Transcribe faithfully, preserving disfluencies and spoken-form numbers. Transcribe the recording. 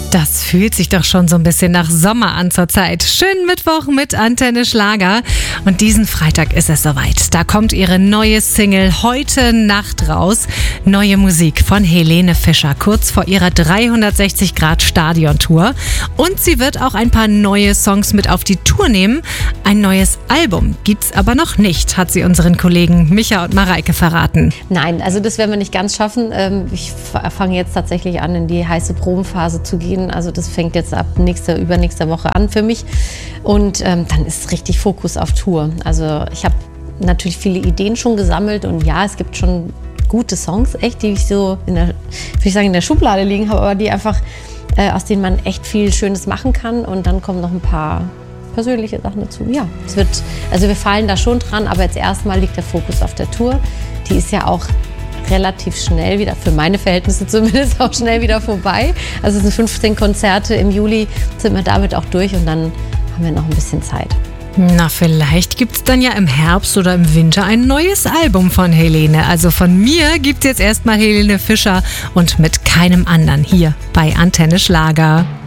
Das fühlt sich doch schon so ein bisschen nach Sommer an zurzeit. Schönen Mittwoch mit Antenne Schlager. Und diesen Freitag ist es soweit. Da kommt ihre neue Single heute Nacht raus. Neue Musik von Helene Fischer, kurz vor ihrer dreihundertsechzig Grad Stadion-Tour. Und sie wird auch ein paar neue Songs mit auf die Tour nehmen. Ein neues Album gibt's aber noch nicht, hat sie unseren Kollegen Micha und Mareike verraten. Nein, also das werden wir nicht ganz schaffen. Ich fange jetzt tatsächlich an, in die heiße Probenphase zu gehen. Also das fängt jetzt ab nächster, übernächster Woche an für mich. Und ähm, dann ist richtig Fokus auf Tour. Also ich habe natürlich viele Ideen schon gesammelt. Und ja, es gibt schon gute Songs, echt, die ich so in der, würde ich sagen, in der Schublade liegen habe, aber die einfach, äh, aus denen man echt viel Schönes machen kann. Und dann kommen noch ein paar persönliche Sachen dazu. Ja, es wird, also wir fallen da schon dran, aber jetzt erstmal liegt der Fokus auf der Tour. Die ist ja auch relativ schnell wieder, für meine Verhältnisse zumindest, auch schnell wieder vorbei. Also es sind fünfzehn Konzerte im Juli, sind wir damit auch durch und dann haben wir noch ein bisschen Zeit. Na, vielleicht gibt's dann ja im Herbst oder im Winter ein neues Album von Helene. Also von mir gibt's jetzt erstmal Helene Fischer und mit keinem anderen hier bei Antenne Schlager.